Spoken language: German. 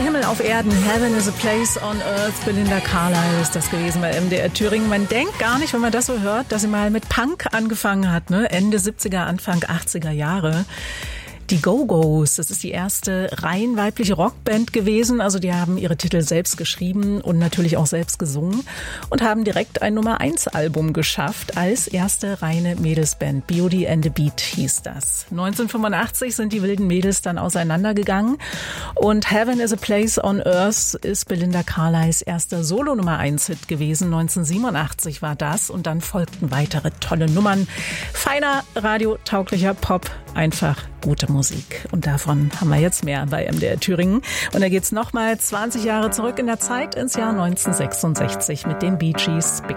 Himmel auf Erden, Heaven is a place on earth. Belinda Carlisle ist das gewesen bei MDR Thüringen. Man denkt gar nicht, wenn man das so hört, dass sie mal mit Punk angefangen hat, ne? Ende 70er, Anfang 80er Jahre. Die Go-Go's, das ist die erste rein weibliche Rockband gewesen. Also die haben ihre Titel selbst geschrieben und natürlich auch selbst gesungen und haben direkt ein Nummer-1-Album geschafft als erste reine Mädelsband. Beauty and the Beat hieß das. 1985 sind die wilden Mädels dann auseinandergegangen und Heaven is a Place on Earth ist Belinda Carlisles erster Solo-Nummer-1-Hit gewesen. 1987 war das und dann folgten weitere tolle Nummern. Feiner, radiotauglicher Pop, einfach gute Musik. Und davon haben wir jetzt mehr bei MDR Thüringen. Und da geht's nochmal 20 Jahre zurück in der Zeit ins Jahr 1966 mit den Bee Gees.